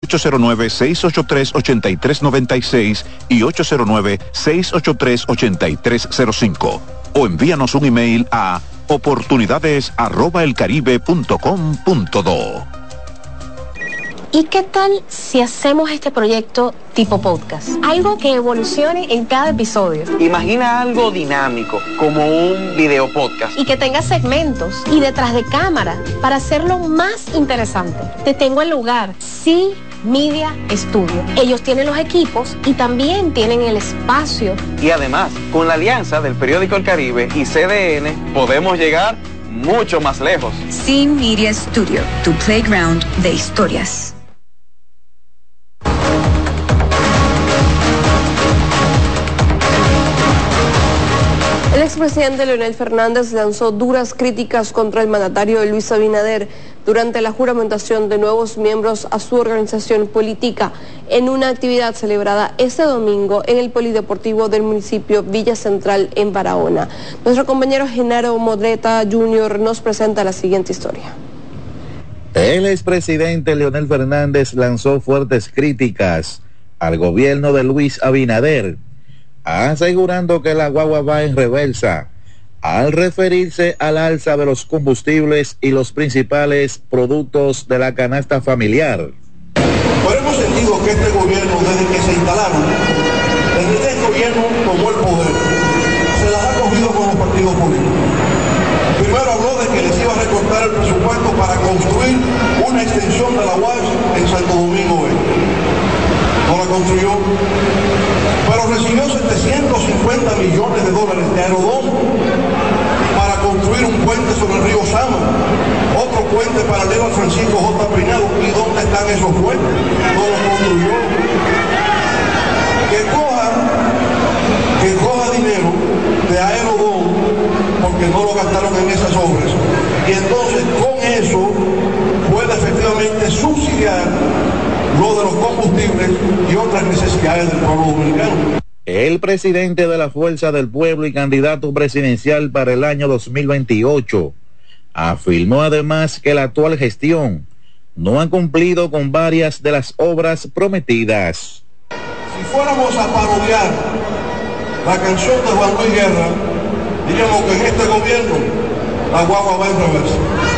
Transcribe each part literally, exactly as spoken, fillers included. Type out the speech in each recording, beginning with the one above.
ocho cero nueve, seis ocho tres, ocho tres nueve seis y ocho cero nueve, seis ocho tres, ocho tres cero cinco. O envíanos un email a oportunidades arroba elcaribe punto com punto do. ¿Y qué tal si hacemos este proyecto tipo podcast? Algo que evolucione en cada episodio. Imagina algo dinámico, como un video podcast. Y que tenga segmentos y detrás de cámara para hacerlo más interesante. Te tengo el lugar. Sí. Media Studio. Ellos tienen los equipos y también tienen el espacio. Y además, con la alianza del periódico El Caribe y C D N, podemos llegar mucho más lejos. Sin Media Studio, tu playground de historias. El expresidente Leonel Fernández lanzó duras críticas contra el mandatario Luis Abinader durante la juramentación de nuevos miembros a su organización política en una actividad celebrada este domingo en el Polideportivo del municipio Villa Central en Barahona. Nuestro compañero Genaro Modreta junior nos presenta la siguiente historia. El expresidente Leonel Fernández lanzó fuertes críticas al gobierno de Luis Abinader, asegurando que la guagua va en reversa al referirse al alza de los combustibles y los principales productos de la canasta familiar. Pero hemos sentido que este gobierno, desde que se instalaron, desde que este gobierno tomó el poder, se las ha cogido con los partidos políticos. Primero habló de que les iba a recortar el presupuesto para construir una extensión de la U A S en Santo Domingo Este. No la construyó, pero recibió setecientos cincuenta millones de dólares de Aerodón para construir un puente sobre el río Sama, otro puente paralelo al Francisco J. Peinado. ¿Y dónde están esos puentes? No los construyó. Que coja, que coja dinero de Aerodón, porque no lo gastaron en esas obras, y entonces con eso puede efectivamente subsidiar lo de los combustibles y otras necesidades del pueblo dominicano. El presidente de la Fuerza del Pueblo y candidato presidencial para el año dos mil veintiocho afirmó además que la actual gestión no ha cumplido con varias de las obras prometidas. Si fuéramos a parodiar la canción de Juan Luis Guerra, diríamos que en este gobierno la guagua va en reversa.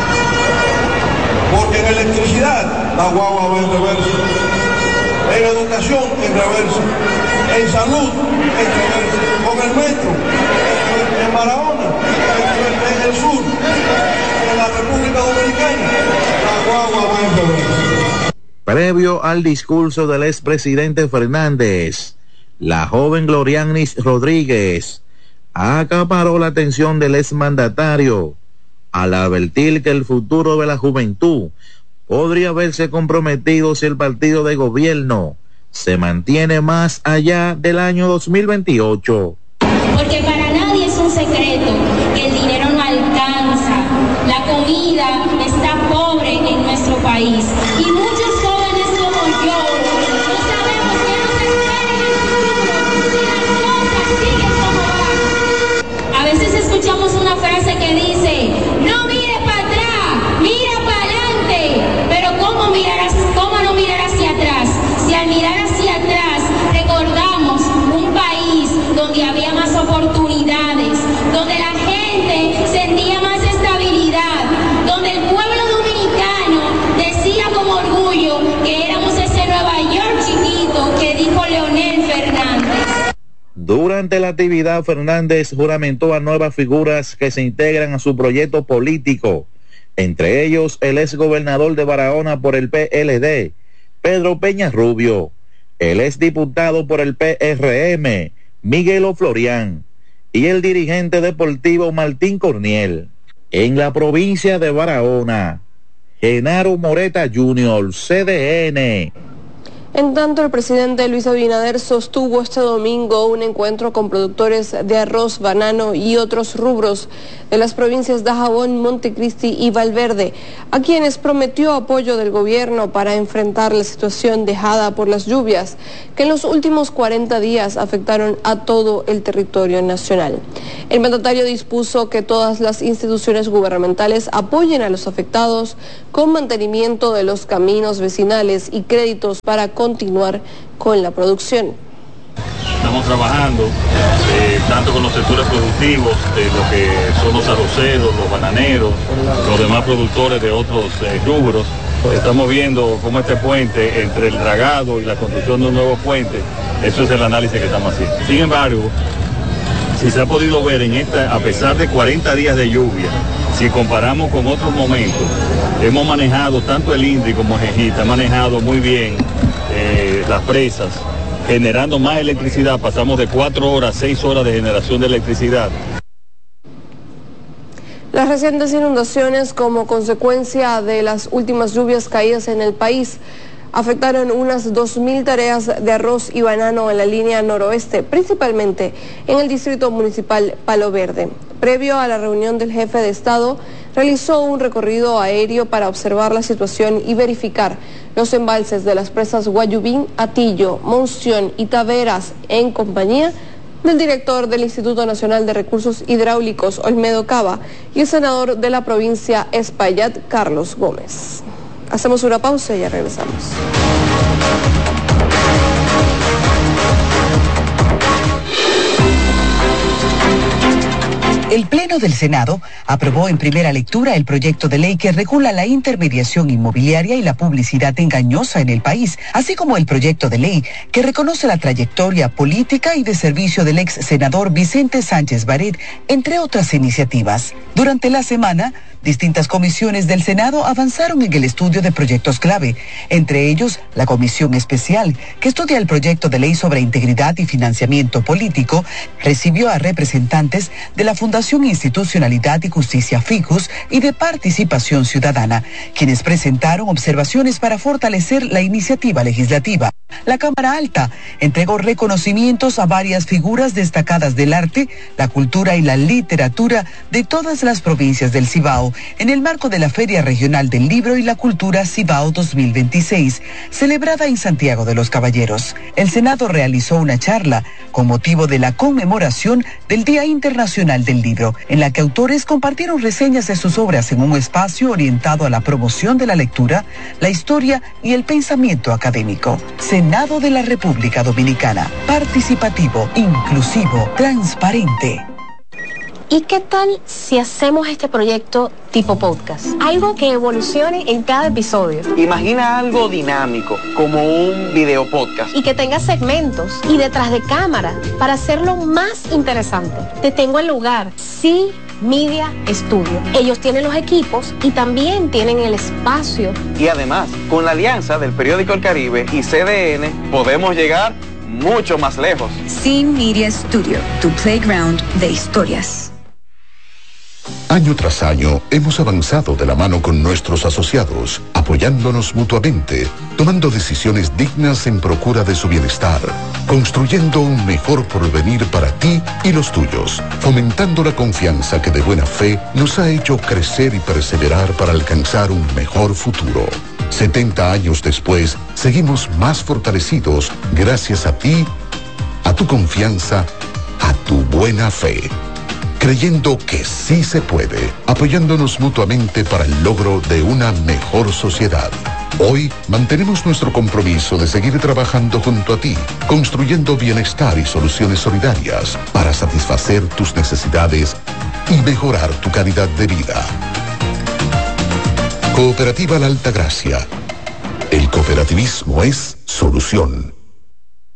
Porque en electricidad la guagua va en reversa, en educación en reversa, en salud en reversa, con el metro, en, en Barahona, en, en el sur, en la República Dominicana, la guagua va en reversa. Previo al discurso del expresidente Fernández, la joven Glorianis Rodríguez acaparó la atención del exmandatario al advertir que el futuro de la juventud podría verse comprometido si el partido de gobierno se mantiene más allá del año dos mil veintiocho. Porque para nadie es un secreto que el dinero no alcanza, la comida está pobre en nuestro país y muchos jóvenes como yo no sabemos qué nos espera en el futuro si las cosas siguen como van. A veces escuchamos una frase que dice: no mires para atrás, mira para adelante. Pero ¿cómo mirarás, cómo no mirar hacia atrás? Si al mirar hacia atrás recordamos un país donde había más oportunidades, donde la gente sentía más estabilidad, donde el pueblo dominicano decía con orgullo que éramos ese Nueva York chiquito que dijo Leonel Fernández. Durante la actividad, Fernández juramentó a nuevas figuras que se integran a su proyecto político, entre ellos el exgobernador de Barahona por el P L D, Pedro Peña Rubio, el exdiputado por el P R M, Miguel O'Florian, y el dirigente deportivo Martín Corniel. En la provincia de Barahona, Genaro Moreta junior, C D N. En tanto, el presidente Luis Abinader sostuvo este domingo un encuentro con productores de arroz, banano y otros rubros de las provincias de Dajabón, Montecristi y Valverde, a quienes prometió apoyo del gobierno para enfrentar la situación dejada por las lluvias que en los últimos cuarenta días afectaron a todo el territorio nacional. El mandatario dispuso que todas las instituciones gubernamentales apoyen a los afectados con mantenimiento de los caminos vecinales y créditos para continuar con la producción. Estamos trabajando eh, tanto con los sectores productivos, de lo que son los arroceros, los bananeros, los demás productores de otros eh, rubros. Estamos viendo cómo este puente, entre el dragado y la construcción de un nuevo puente, eso es el análisis que estamos haciendo. Sin embargo, si se ha podido ver en esta, a pesar de cuarenta días de lluvia, si comparamos con otros momentos, hemos manejado tanto el INDRI como Jejita, ha manejado muy bien eh, las presas, generando más electricidad. Pasamos de cuatro horas a seis horas de generación de electricidad. Las recientes inundaciones como consecuencia de las últimas lluvias caídas en el país afectaron unas dos mil tareas de arroz y banano en la línea noroeste, principalmente en el distrito municipal Palo Verde. Previo a la reunión del jefe de Estado, realizó un recorrido aéreo para observar la situación y verificar los embalses de las presas Guayubín, Atillo, Monción y Taveras, en compañía del director del Instituto Nacional de Recursos Hidráulicos, Olmedo Cava, y el senador de la provincia Espaillat, Carlos Gómez. Hacemos una pausa y ya regresamos. El Pleno del Senado aprobó en primera lectura el proyecto de ley que regula la intermediación inmobiliaria y la publicidad engañosa en el país, así como el proyecto de ley que reconoce la trayectoria política y de servicio del ex senador Vicente Sánchez Baret, entre otras iniciativas. Durante la semana, distintas comisiones del Senado avanzaron en el estudio de proyectos clave, entre ellos la Comisión Especial, que estudia el proyecto de ley sobre integridad y financiamiento político, recibió a representantes de la Fundación Institucionalidad y Justicia Ficus y de Participación Ciudadana, quienes presentaron observaciones para fortalecer la iniciativa legislativa. La Cámara Alta entregó reconocimientos a varias figuras destacadas del arte, la cultura y la literatura de todas las provincias del Cibao, en el marco de la Feria Regional del Libro y la Cultura Cibao dos mil veintiséis, celebrada en Santiago de los Caballeros. El Senado realizó una charla con motivo de la conmemoración del Día Internacional del Libro, en la que autores compartieron reseñas de sus obras en un espacio orientado a la promoción de la lectura, la historia y el pensamiento académico. Senado de la República Dominicana, participativo, inclusivo, transparente. ¿Y qué tal si hacemos este proyecto tipo podcast? Algo que evolucione en cada episodio. Imagina algo dinámico, como un video podcast. Y que tenga segmentos y detrás de cámara para hacerlo más interesante. Te tengo el lugar. Sí. Media Studio. Ellos tienen los equipos y también tienen el espacio. Y además, con la alianza del periódico El Caribe y C D N, podemos llegar mucho más lejos. Sin Media Studio, tu playground de historias. Año tras año hemos avanzado de la mano con nuestros asociados, apoyándonos mutuamente, tomando decisiones dignas en procura de su bienestar, construyendo un mejor porvenir para ti y los tuyos, fomentando la confianza que de buena fe nos ha hecho crecer y perseverar para alcanzar un mejor futuro. setenta años después, seguimos más fortalecidos gracias a ti, a tu confianza, a tu buena fe. Creyendo que sí se puede, apoyándonos mutuamente para el logro de una mejor sociedad. Hoy mantenemos nuestro compromiso de seguir trabajando junto a ti, construyendo bienestar y soluciones solidarias para satisfacer tus necesidades y mejorar tu calidad de vida. Cooperativa La Altagracia. El cooperativismo es solución.